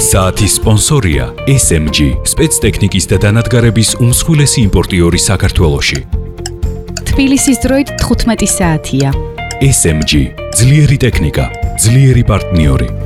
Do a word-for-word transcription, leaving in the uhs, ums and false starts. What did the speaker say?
საათის სპონსორია ეს ემ ჯი, სპეცტექნიკის და დანადგარების უმსხვილესი იმპორტიორი საქართველოში. თბილისის დროით თხუთმეტი საათია. ეს ემ ჯი, ძლიერი ტექნიკა, ძლიერი პარტნიორი.